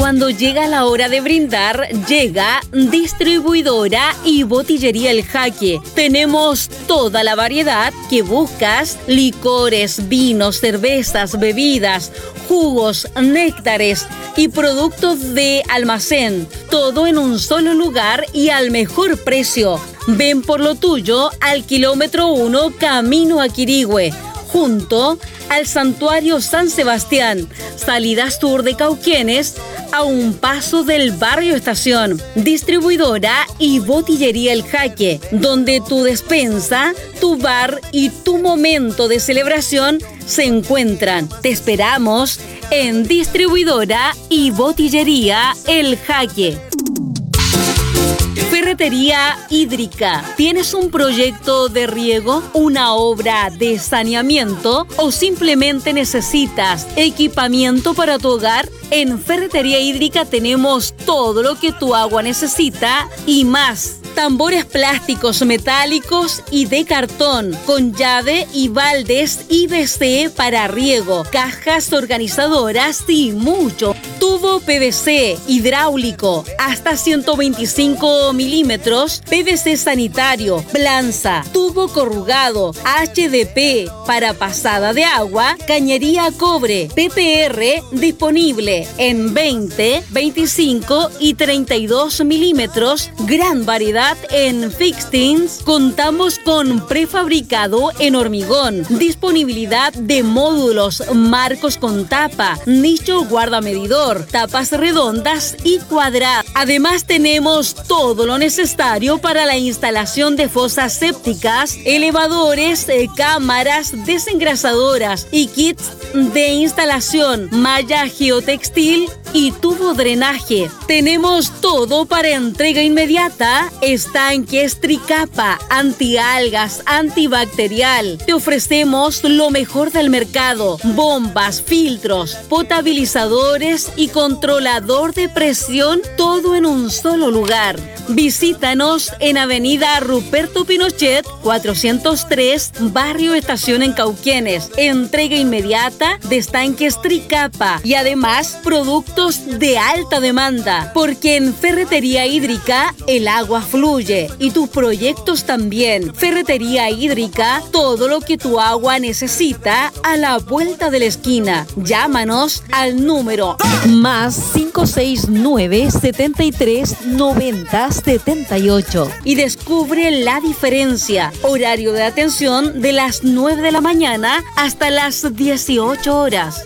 Cuando llega la hora de brindar, llega Distribuidora y Botillería El Jaque. Tenemos toda la variedad que buscas: licores, vinos, cervezas, bebidas, jugos, néctares y productos de almacén. Todo en un solo lugar y al mejor precio. Ven por lo tuyo al kilómetro 1 camino a Quirihue, junto al Santuario San Sebastián, salida sur de Cauquenes, a un paso del barrio Estación. Distribuidora y Botillería El Jaque, donde tu despensa, tu bar y tu momento de celebración se encuentran. Te esperamos en Distribuidora y Botillería El Jaque. Ferretería Hídrica. ¿Tienes un proyecto de riego, una obra de saneamiento o simplemente necesitas equipamiento para tu hogar? En Ferretería Hídrica tenemos todo lo que tu agua necesita y más. Tambores plásticos, metálicos y de cartón, con llave y baldes IBC para riego, cajas organizadoras y mucho. Tubo PVC hidráulico hasta 125 milímetros, PVC sanitario, planza, tubo corrugado, HDP para pasada de agua, cañería cobre, PPR disponible en 20, 25 y 32 milímetros, gran variedad en fixings. Contamos con prefabricado en hormigón, disponibilidad de módulos, marcos con tapa, nicho guardamedidor, tapas redondas y cuadradas. Además tenemos todo lo necesario para la instalación de fosas sépticas, elevadores, cámaras desengrasadoras y kits de instalación, malla geotextil y tubo drenaje. Tenemos todo para entrega inmediata. Estanques Tricapa, antialgas, antibacterial. Te ofrecemos lo mejor del mercado: bombas, filtros, potabilizadores y controlador de presión, todo en un solo lugar. Visítanos en Avenida Ruperto Pinochet 403, Barrio Estación en Cauquenes. Entrega inmediata de estanques Tricapa y además productos de alta demanda, porque en Ferretería Hídrica el agua fluye y tus proyectos también. Ferretería Hídrica, todo lo que tu agua necesita a la vuelta de la esquina. Llámanos al número más 569 73 90 78 y descubre la diferencia. Horario de atención de las 9 de la mañana hasta las 18 horas.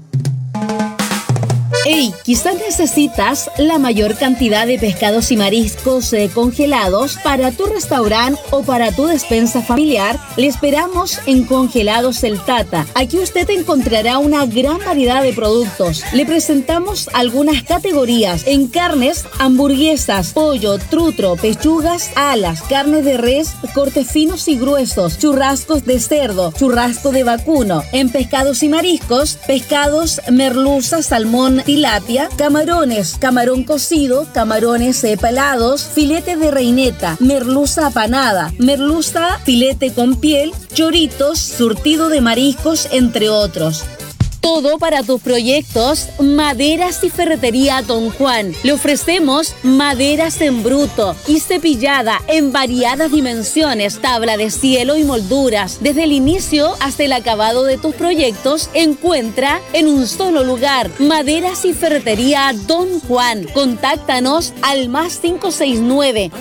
Hey, quizás necesitas la mayor cantidad de pescados y mariscos congelados para tu restaurante o para tu despensa familiar. Le esperamos en Congelados El Tata. Aquí usted encontrará una gran variedad de productos. Le presentamos algunas categorías en carnes: hamburguesas, pollo, trutro, pechugas, alas, carne de res, cortes finos y gruesos, churrascos de cerdo, churrasco de vacuno. En pescados y mariscos, pescados, merluza, salmón, tilapia, camarones, camarón cocido, camarones pelados, filete de reineta, merluza apanada, merluza, filete con piel, choritos, surtido de mariscos, entre otros. Todo para tus proyectos. Maderas y Ferretería Don Juan. Le ofrecemos maderas en bruto y cepillada en variadas dimensiones, tabla de cielo y molduras. Desde el inicio hasta el acabado de tus proyectos, encuentra en un solo lugar. Maderas y Ferretería Don Juan. Contáctanos al más 569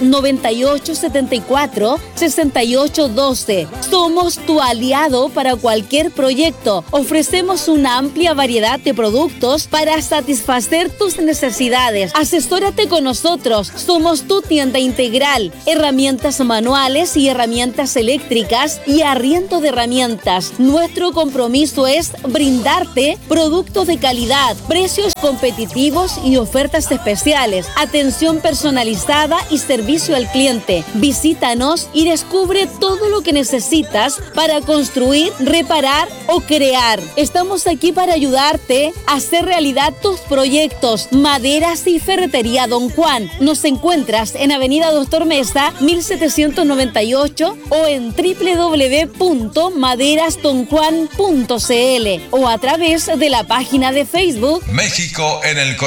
9874 6812. Somos tu aliado para cualquier proyecto. Ofrecemos una amplia variedad de productos para satisfacer tus necesidades. Asesórate con nosotros. Somos tu tienda integral. Herramientas manuales y herramientas eléctricas y arriendo de herramientas. Nuestro compromiso es brindarte productos de calidad, precios competitivos y ofertas especiales, atención personalizada y servicio al cliente. Visítanos y descubre todo lo que necesitas para construir, reparar o crear. Estamos aquí para ayudarte a hacer realidad tus proyectos. Maderas y Ferretería Don Juan. Nos encuentras en Avenida Doctor Mesa 1798 o en www.maderasdonjuan.cl o a través de la página de Facebook México en el corazón.